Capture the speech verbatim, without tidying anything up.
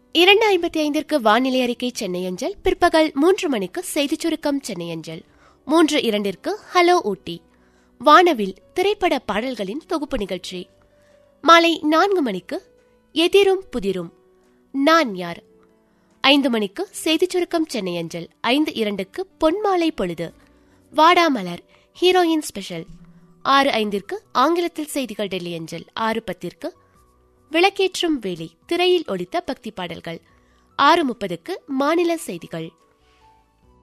இரண்டு ஐம்பத்தி ஐந்திற்கு வானிலை அறிக்கை சென்னை அஞ்சல். பிற்பகல் மூன்று மணிக்கு செய்திச் சுருக்கம் சென்னை அஞ்சல். மூன்று இரண்டிற்கு ஹலோ ஊட்டி வானவில் திரைப்பட பாடல்களின் தொகுப்பு நிகழ்ச்சி. மாலை நான்கு மணிக்கு எதிரும் புதிரும் நான் யார். ஐந்து மணிக்கு செய்திச் சுருக்கம் சென்னை அஞ்சல். ஐந்து இரண்டுக்கு பொன்மாலை பொழுது வாடாமலர் ஹீரோயின் ஸ்பெஷல். ஆறு ஐந்திற்கு ஆங்கிலத்தில் செய்திகள் டெல்லி அஞ்சல். ஆறு பத்திற்கு விளக்கேற்றும் வேலை திரையில் ஒலித்த பக்தி பாடல்கள். ஆறு முப்பதுக்கு மாநில செய்திகள்.